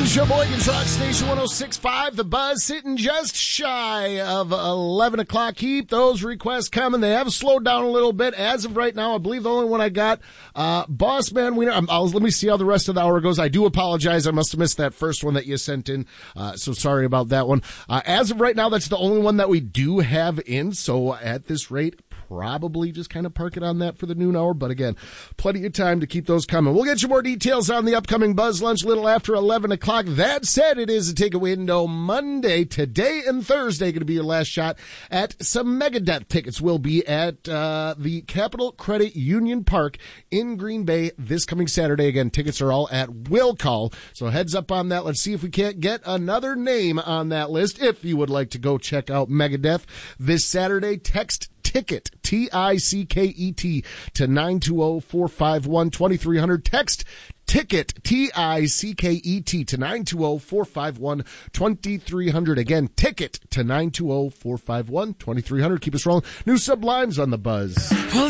Sheboygan's Rock Station 106.5, The Buzz, sitting just shy of 11 o'clock. Keep those requests coming. They have slowed down a little bit. As of right now, I believe the only one I got, Boss Man Wiener. Let me see how the rest of the hour goes. I do apologize. I must have missed that first one that you sent in, so sorry about that one. As of right now, that's the only one that we do have in, so at this rate, probably just kind of park it on that for the noon hour. But again, plenty of time to keep those coming. We'll get you more details on the upcoming Buzz Lunch a little after 11 o'clock. That said, it is a Ticket Window Monday. Today and Thursday going to be your last shot at some Megadeth tickets. Will be at the Capital Credit Union Park in Green Bay this coming Saturday. Again, tickets are all at will call. So heads up on that. Let's see if we can't get another name on that list. If you would like to go check out Megadeth this Saturday, text TICKET, T-I-C-K-E-T, to 920-451-2300. Text TICKET, T-I-C-K-E-T, to 920-451-2300. Again, TICKET to 920-451-2300. Keep us rolling. New Sublimes on the Buzz.